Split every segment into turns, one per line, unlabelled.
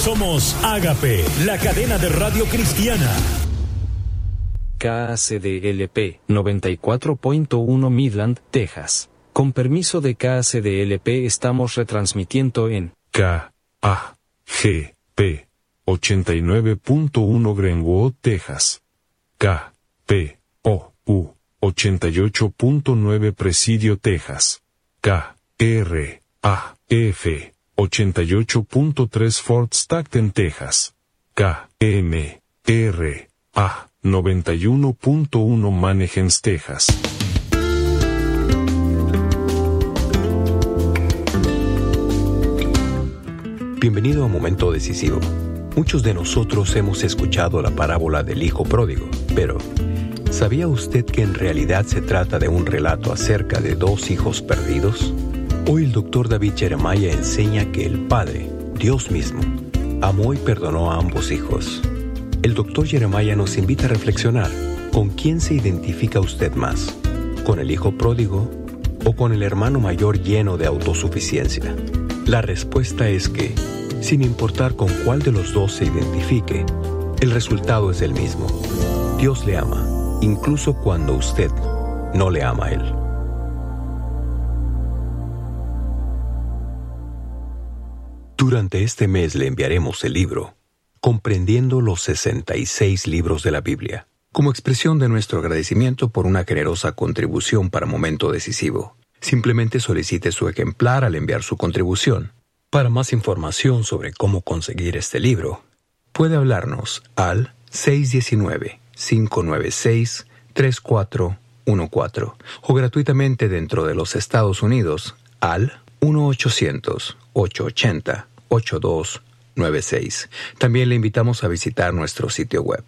Somos Ágape, la cadena de radio cristiana.
KACDLP 94.1 Midland, Texas. Con permiso de KACDLP estamos retransmitiendo en
KAGP 89.1 Greenwood, Texas. KPOU 88.9 Presidio, Texas. KRAF 88.3 Fort Stockton, Texas. KMRA 91.1 Manheim, Texas.
Bienvenido a Momento Decisivo. Muchos de nosotros hemos escuchado la parábola del hijo pródigo, pero ¿sabía usted que en realidad se trata de un relato acerca de dos hijos perdidos? Hoy el Dr. David Jeremiah enseña que el Padre, Dios mismo, amó y perdonó a ambos hijos. El Dr. Jeremiah nos invita a reflexionar. ¿Con quién se identifica usted más? ¿Con el hijo pródigo o con el hermano mayor lleno de autosuficiencia? La respuesta es que, sin importar con cuál de los dos se identifique, el resultado es el mismo. Dios le ama, incluso cuando usted no le ama a Él. Durante este mes le enviaremos el libro Comprendiendo los 66 libros de la Biblia, como expresión de nuestro agradecimiento por una generosa contribución para Momento Decisivo. Simplemente solicite su ejemplar al enviar su contribución. Para más información sobre cómo conseguir este libro, puede hablarnos al 619-596-3414 o gratuitamente dentro de los Estados Unidos al 1-800-880-8296. También le invitamos a visitar nuestro sitio web,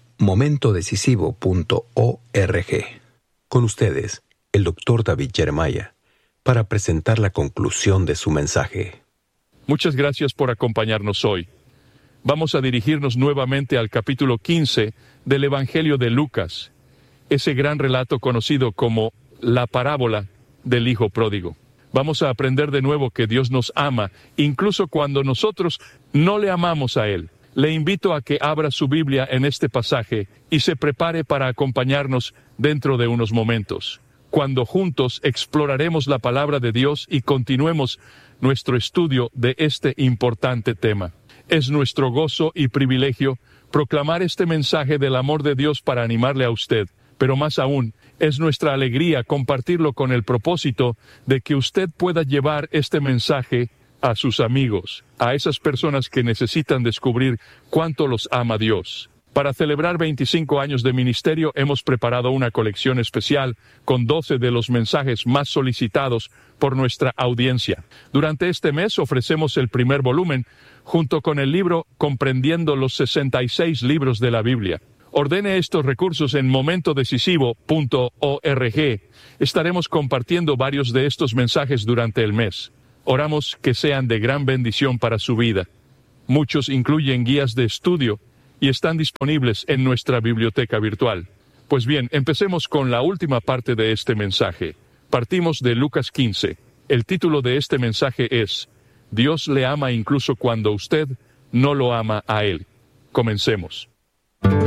momentodecisivo.org. Con ustedes, el Dr. David Jeremiah, para presentar la conclusión de su mensaje.
Muchas gracias por acompañarnos hoy. Vamos a dirigirnos nuevamente al capítulo 15 del Evangelio de Lucas, ese gran relato conocido como la parábola del hijo pródigo. Vamos a aprender de nuevo que Dios nos ama, incluso cuando nosotros no le amamos a Él. Le invito a que abra su Biblia en este pasaje y se prepare para acompañarnos dentro de unos momentos, cuando juntos exploraremos la palabra de Dios y continuemos nuestro estudio de este importante tema. Es nuestro gozo y privilegio proclamar este mensaje del amor de Dios para animarle a usted, pero más aún, es nuestra alegría compartirlo con el propósito de que usted pueda llevar este mensaje a sus amigos, a esas personas que necesitan descubrir cuánto los ama Dios. Para celebrar 25 años de ministerio, hemos preparado una colección especial con 12 de los mensajes más solicitados por nuestra audiencia. Durante este mes ofrecemos el primer volumen, junto con el libro Comprendiendo los 66 libros de la Biblia. Ordene estos recursos en momentodecisivo.org. Estaremos compartiendo varios de estos mensajes durante el mes. Oramos que sean de gran bendición para su vida. Muchos incluyen guías de estudio y están disponibles en nuestra biblioteca virtual. Pues bien, empecemos con la última parte de este mensaje. Partimos de Lucas 15. El título de este mensaje es Dios le ama incluso cuando usted no lo ama a Él. Comencemos.